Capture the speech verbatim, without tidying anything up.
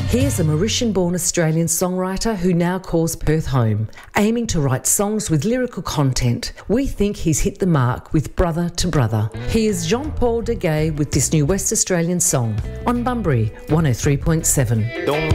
He is a Mauritian-born Australian songwriter who now calls Perth home, aiming to write songs with lyrical content. We think he's hit the mark with Brother to Brother. He is Jean-Paul Deguay with this new West Australian song on Bunbury one oh three point seven. Don't